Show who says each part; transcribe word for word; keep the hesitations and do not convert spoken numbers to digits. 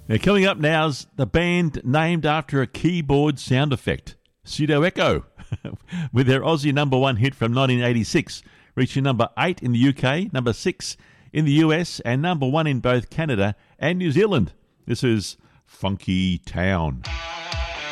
Speaker 1: Now, coming up now is the band named after a keyboard sound effect, Pseudo Echo, with their Aussie number one hit from nineteen eighty-six, reaching number eight in the U K, number six in the U S, and number one in both Canada and New Zealand. This is Funky Town.